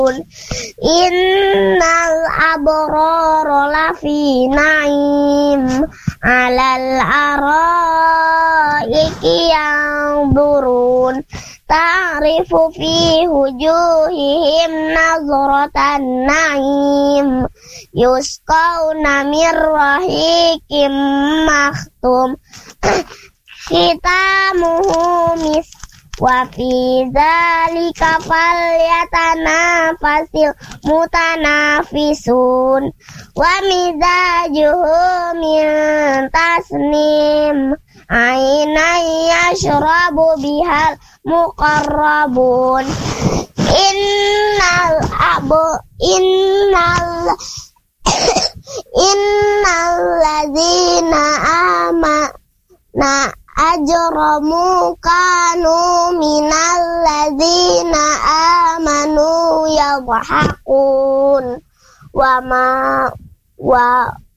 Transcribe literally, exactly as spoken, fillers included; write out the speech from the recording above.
Innal abrara lafi na'im 'alal araiki yanzurun ta'rifu fi wujuhihim nazratan na'im yusqawna min rahiqim makhtum khitamuhu misk wa fi dzalika falyatanafasil mutanafisun wa mizajuhu min tasnim ainan yashrabu bihal muqarrabun innal abu innal innal ladzina amanu ajramu kanu minal ladzina amanu yadhakun wa ma wa